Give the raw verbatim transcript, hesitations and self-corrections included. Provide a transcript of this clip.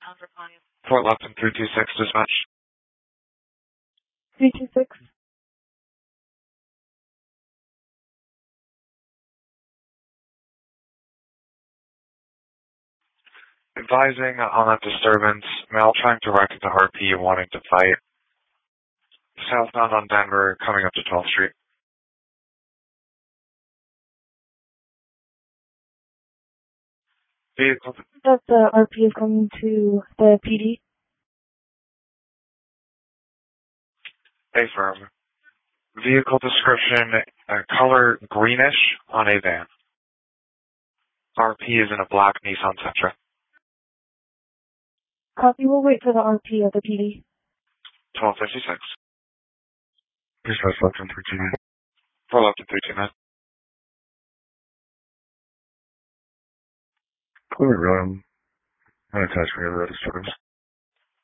Fort Lupton three two six, dispatch. three two six. Advising on that disturbance, male trying to wreck the R P wanting to fight. Southbound on Denver, coming up to twelfth Street. Vehicle. That the R P is coming to the P D. Affirm. Vehicle description, uh, color greenish on a van. R P is in a black Nissan Sentra. Copy, we'll wait for the R P at the P D. twelve fifty-six. Dispatch Lupton three two nine. Fort Lupton three two nine. Clear room. Unattached for the disturbance.